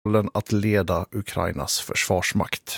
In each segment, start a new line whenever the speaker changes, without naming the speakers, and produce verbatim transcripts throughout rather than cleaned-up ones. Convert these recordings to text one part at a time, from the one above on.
att leda Ukrainas försvarsmakt.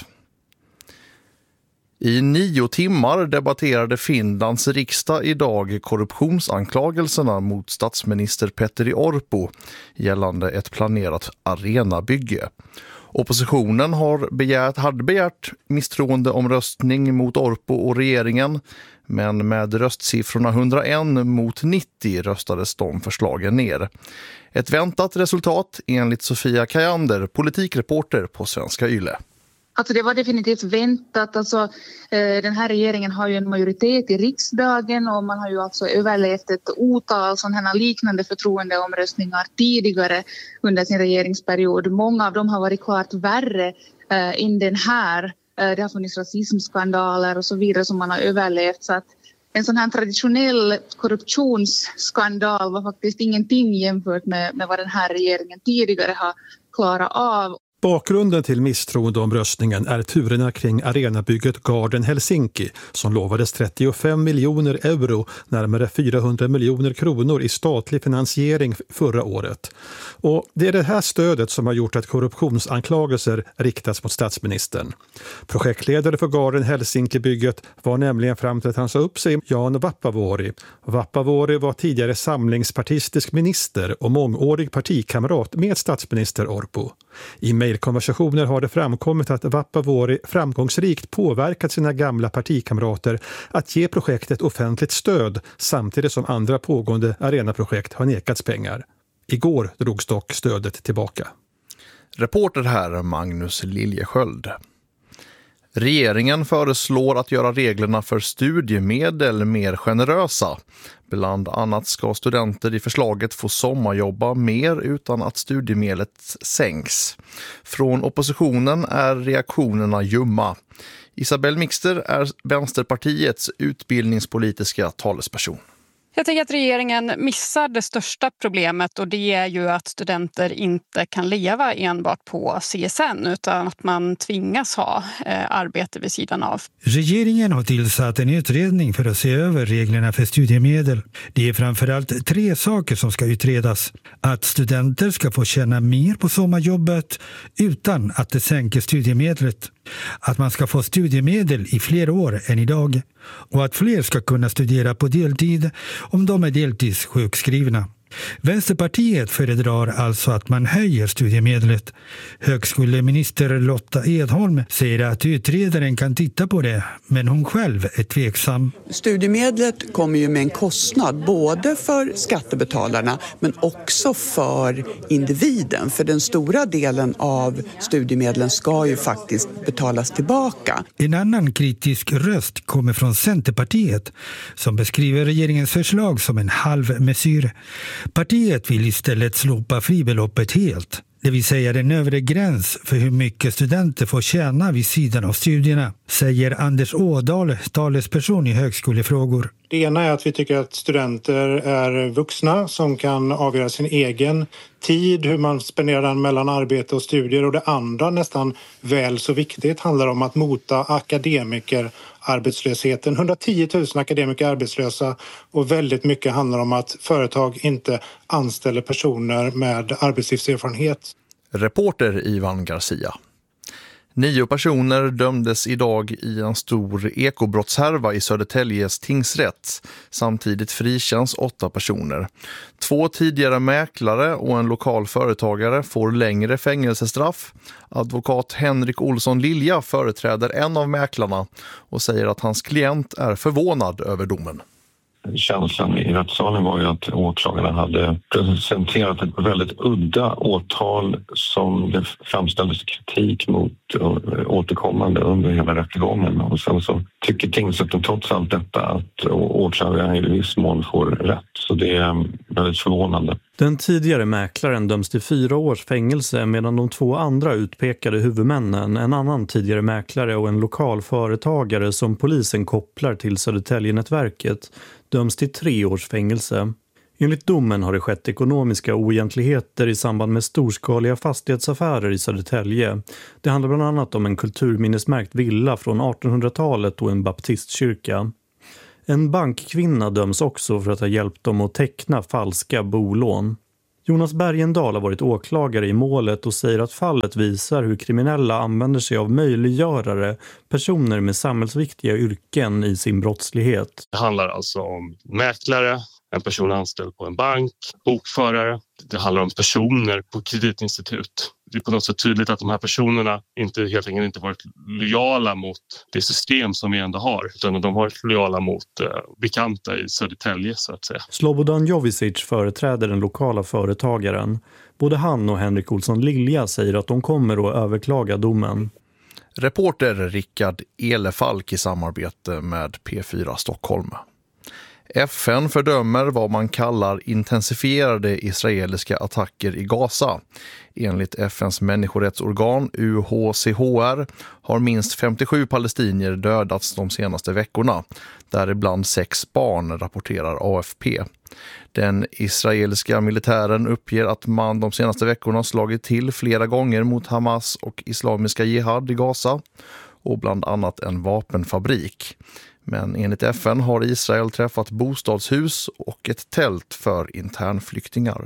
I nio timmar debatterade Finlands riksdag idag korruptionsanklagelserna mot statsminister Petteri Orpo gällande ett planerat arenabygge. Oppositionen har begärt, hade begärt misstroendeomröstning mot Orpo och regeringen, men med röstsiffrorna hundraen mot nittio röstades de förslagen ner. Ett väntat resultat enligt Sofia Kajander, politikreporter på Svenska Yle.
Alltså det var definitivt väntat. Alltså, eh, den här regeringen har ju en majoritet i riksdagen och man har ju alltså överlevt ett otal sådana här liknande förtroendeomröstningar tidigare under sin regeringsperiod. Många av dem har varit klart värre eh, än den här. Eh, det har funnits rasismskandaler och så vidare som man har överlevt. Så att en sån här traditionell korruptionsskandal var faktiskt ingenting jämfört med, med vad den här regeringen tidigare har klarat av.
Bakgrunden till misstroendeomröstningen är turerna kring arenabygget Garden Helsinki som lovades trettiofem miljoner euro, närmare fyrahundra miljoner kronor i statlig finansiering förra året. Och det är det här stödet som har gjort att korruptionsanklagelser riktas mot statsministern. Projektledare för Garden Helsinki-bygget var nämligen fram till att han sa upp sig Jan Vapaavuori. Vapaavuori var tidigare samlingspartistisk minister och mångårig partikamrat med statsminister Orpo. I mejlkonversationer har det framkommit att Vapaavuori framgångsrikt påverkat sina gamla partikamrater att ge projektet offentligt stöd samtidigt som andra pågående arenaprojekt har nekats pengar. Igår drogs dock stödet tillbaka.
Reporter här Magnus Liljesköld. Regeringen föreslår att göra reglerna för studiemedel mer generösa. Bland annat ska studenter i förslaget få sommarjobba mer utan att studiemedlet sänks. Från oppositionen är reaktionerna ljumma. Isabelle Mixter är Vänsterpartiets utbildningspolitiska talesperson.
Jag tänker att regeringen missar det största problemet och det är ju att studenter inte kan leva enbart på C S N utan att man tvingas ha eh, arbete vid sidan av.
Regeringen har tillsatt en utredning för att se över reglerna för studiemedel. Det är framförallt tre saker som ska utredas. Att studenter ska få tjäna mer på sommarjobbet utan att det sänker studiemedlet. Att man ska få studiemedel i fler år än idag. Och att fler ska kunna studera på deltid om de är deltidssjukskrivna. Vänsterpartiet föredrar alltså att man höjer studiemedlet. Högskoleminister Lotta Edholm säger att utredaren kan titta på det, men hon själv är tveksam.
Studiemedlet kommer ju med en kostnad både för skattebetalarna men också för individen. För den stora delen av studiemedlen ska ju faktiskt betalas tillbaka.
En annan kritisk röst kommer från Centerpartiet som beskriver regeringens förslag som en halvmesyr. Partiet vill istället slopa fribeloppet helt, det vill säga den övre gräns för hur mycket studenter får tjäna vid sidan av studierna, säger Anders Ådahl, talesperson i högskolefrågor.
Det ena är att vi tycker att studenter är vuxna som kan avgöra sin egen tid, hur man spenderar den mellan arbete och studier. Och det andra, nästan väl så viktigt, handlar om att mota akademiker arbetslösheten. hundratio tusen akademiker arbetslösa och väldigt mycket handlar om att företag inte anställer personer med arbetslivserfarenhet.
Reporter Ivan Garcia. Nio personer dömdes idag i en stor ekobrottshärva i Södertäljes tingsrätt. Samtidigt frikänns åtta personer. Två tidigare mäklare och en lokal företagare får längre fängelsestraff. Advokat Henrik Olsson Lilja företräder en av mäklarna och säger att hans klient är förvånad över domen.
Känslan i rättssalen var ju att åklagarna hade presenterat ett väldigt udda åtal som det framställdes kritik mot återkommande under hela rättegången. Och sen så tycker tingsrätten trots allt detta att åklagarna i viss mån får rätt. Så det är väldigt förvånande.
Den tidigare mäklaren döms till fyra års fängelse medan de två andra utpekade huvudmännen, en annan tidigare mäklare och en lokal företagare som polisen kopplar till Södertäljenätverket, döms till tre års fängelse. Enligt domen har det skett ekonomiska oegentligheter i samband med storskaliga fastighetsaffärer i Södertälje. Det handlar bland annat om en kulturminnesmärkt villa från artonhundratalet och en baptistkyrka. En bankkvinna döms också för att ha hjälpt dem att teckna falska bolån. Jonas Bergendahl har varit åklagare i målet och säger att fallet visar hur kriminella använder sig av möjliggörare, personer med samhällsviktiga yrken i sin brottslighet.
Det handlar alltså om mäklare, en person anställd på en bank, bokförare. Det handlar om personer på kreditinstitut. Det är på något sätt tydligt att de här personerna inte, helt enkelt inte varit lojala mot det system som vi ändå har. Utan de har varit lojala mot eh, bekanta i Södertälje så att säga.
Slobodan Jovicic företräder den lokala företagaren. Både han och Henrik Olsson Lilja säger att de kommer att överklaga domen.
Reporter Rickard Elefalk i samarbete med P fyra Stockholm. F N fördömer vad man kallar intensifierade israeliska attacker i Gaza. Enligt F N:s människorättsorgan U H C H R har minst femtiosju palestinier dödats de senaste veckorna, däribland sex barn, rapporterar A F P. Den israeliska militären uppger att man de senaste veckorna slagit till flera gånger mot Hamas och Islamiska Jihad i Gaza och bland annat en vapenfabrik. Men enligt F N har Israel träffat bostadshus och ett tält för internflyktingar.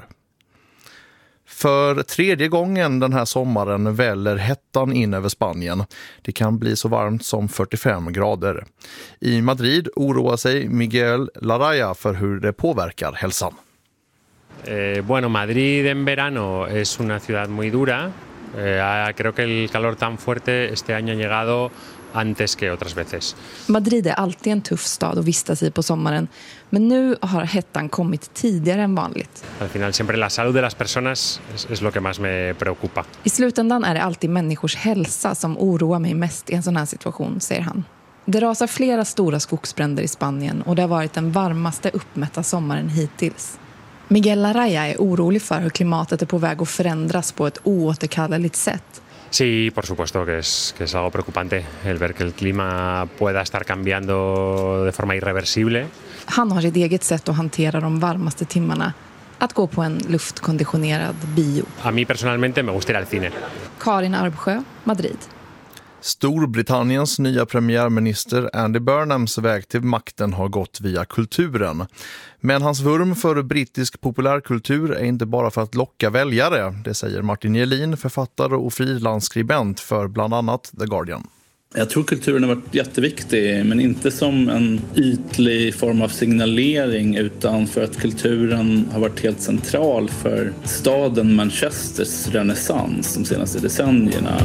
För tredje gången den här sommaren väller hettan in över Spanien. Det kan bli så varmt som fyrtiofem grader. I Madrid oroar sig Miguel Laraya för hur det påverkar hälsan.
Eh, bueno, Madrid en verano es una ciudad muy dura. Eh, creo que el calor tan fuerte este año ha llegado antes que otras veces.
Madrid är alltid en tuff stad att vistas i på sommaren, men nu har hettan kommit tidigare än vanligt.
Al final siempre la salud de las personas es, es lo que más me preocupa.
I slutändan är det alltid människors hälsa som oroar mig mest i en sån här situation, säger han. Det rasar flera stora skogsbränder i Spanien och det har varit den varmaste uppmätta sommaren hittills. Miguel Laraya är orolig för hur klimatet är på väg att förändras på ett oåterkalleligt sätt.
Sí, por supuesto que es, que es algo preocupante el ver que el clima pueda estar cambiando de forma irreversible.
Han har sitt eget sätt att hantera de varmaste timmarna, att gå på en luftkonditionerad bio.
A mí personalmente me gusta ir al cine.
Karin Arbsjö, Madrid.
Storbritanniens nya premiärminister Andy Burnhams väg till makten har gått via kulturen. Men hans vurm för brittisk populärkultur är inte bara för att locka väljare, det säger Martin Jelin, författare och frilansskribent för bland annat The Guardian.
Jag tror kulturen har varit jätteviktig, men inte som en ytlig form av signalering, utan för att kulturen har varit helt central för staden Manchesters renässans de senaste decennierna.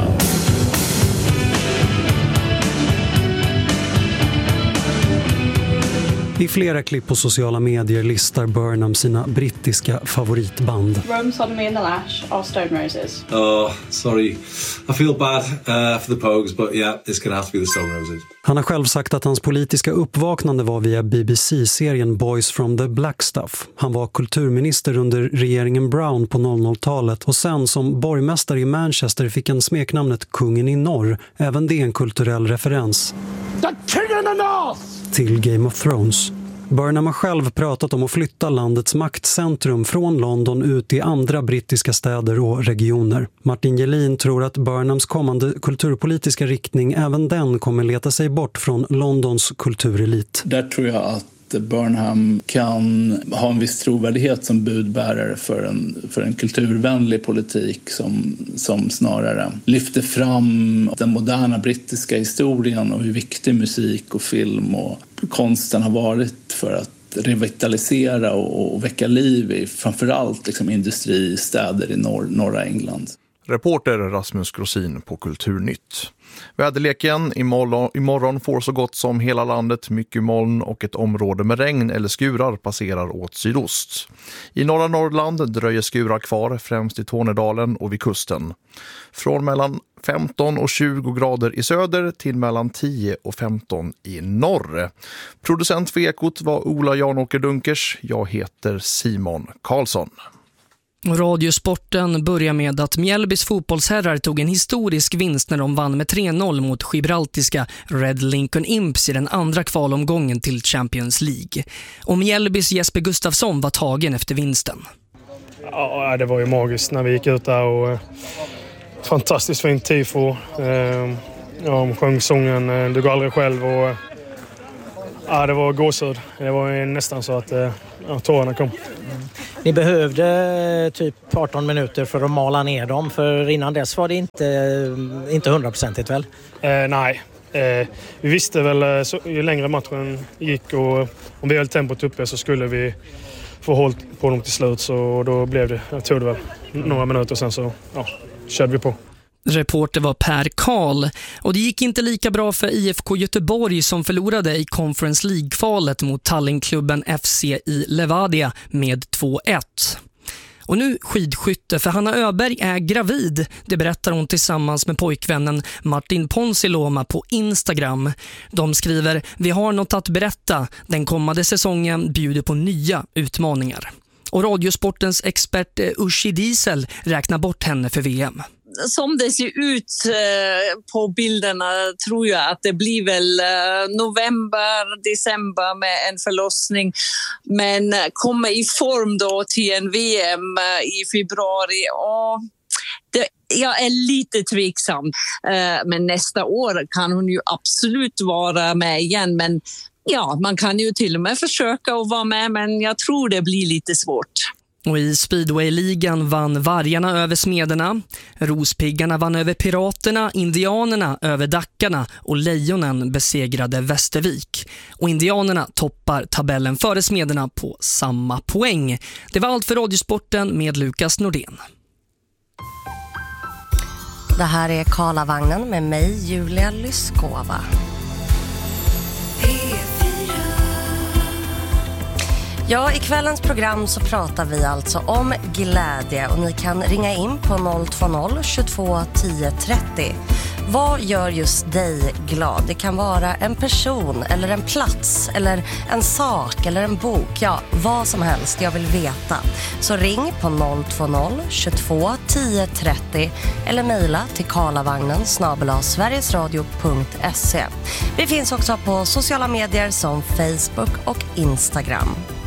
I flera klipp på sociala medier listar Burnham sina brittiska favoritband.
Rome, Sodomy and the Lash are Stone Roses.
Oh, sorry. I feel bad uh, for the Pogues, but yeah, it's gonna have to be the Stone Roses.
Han har själv sagt att hans politiska uppvaknande var via B B C-serien Boys from the Black Stuff. Han var kulturminister under regeringen Brown på noll noll-talet och sen som borgmästare i Manchester fick han smeknamnet Kungen i norr. Även det är en kulturell referens.
The King in the North!
Till Game of Thrones. Burnham har själv pratat om att flytta landets maktcentrum från London ut i andra brittiska städer och regioner. Martin Jelin tror att Burnhams kommande kulturpolitiska riktning även den kommer leta sig bort från Londons kulturelit.
Där tror jag att Burnham kan ha en viss trovärdighet som budbärare för en, för en kulturvänlig politik som, som snarare lyfter fram den moderna brittiska historien och hur viktig musik och film och konsten har varit för att revitalisera och, och väcka liv i framförallt liksom industristäder i norr, norra England.
Reporter Rasmus Grosin på Kulturnytt. Väderleken imorgon, imorgon får så gott som hela landet mycket moln och ett område med regn eller skurar passerar åt sydost. I norra Norrland dröjer skurar kvar, främst i Tornedalen och vid kusten. Från mellan femton och tjugo grader i söder till mellan tio och femton i norr. Producent för Ekot var Ola Janåker Dunkers. Jag heter Simon Karlsson.
Radiosporten börjar med att Mjällbys fotbollsherrar tog en historisk vinst när de vann med tre noll mot gibraltiska Red Lincoln Imps i den andra kvalomgången till Champions League. Och Mjällbys Jesper Gustafsson var tagen efter vinsten.
Ja, det var ju magiskt när vi gick ut där och fantastiskt fint tifo. Ja, de sjöng sången Du går aldrig själv och ja, det var gåshud. Det var nästan så att ja, tårarna kom.
Ni behövde typ arton minuter för att mala ner dem, för innan dess var det inte, inte hundraprocentigt väl?
Eh, nej, eh, vi visste väl så, ju längre matchen gick och om vi höll tempot uppe så skulle vi få håll på dem till slut, så då blev det, jag tog det väl några minuter och sen så ja, körde vi på.
Reporter var Per Karl och det gick inte lika bra för I F K Göteborg som förlorade i Conference League-kvalet mot Tallinnklubben F C i Levadia med två ett. Och nu skidskytte, för Hanna Öberg är gravid. Det berättar hon tillsammans med pojkvännen Martin Ponsiloma på Instagram. De skriver: vi har något att berätta. Den kommande säsongen bjuder på nya utmaningar. Och radiosportens expert Uschi Diesel räknar bort henne för V M.
Som det ser ut på bilderna tror jag att det blir väl november, december med en förlossning. Men komma i form då till en V M i februari, och det, jag är lite tveksam. Men nästa år kan hon ju absolut vara med igen. Men ja, man kan ju till och med försöka att vara med, men jag tror det blir lite svårt.
Och i Speedway-ligan vann Vargarna över Smederna, Rospiggarna vann över Piraterna, Indianerna över Dackarna och Lejonen besegrade Västervik. Och Indianerna toppar tabellen före Smederna på samma poäng. Det var allt för Radiosporten med Lukas Nordén.
Det här är Karlavagnen med mig, Julia Lyskova. Ja, i kvällens program så pratar vi alltså om glädje och ni kan ringa in på noll två noll tjugotvå tio trettio. Vad gör just dig glad? Det kan vara en person eller en plats eller en sak eller en bok. Ja, vad som helst, jag vill veta. Så ring på noll två noll tjugotvå tio trettio eller mejla till karlavagnen snabel-a sverigesradio punkt se. Vi finns också på sociala medier som Facebook och Instagram.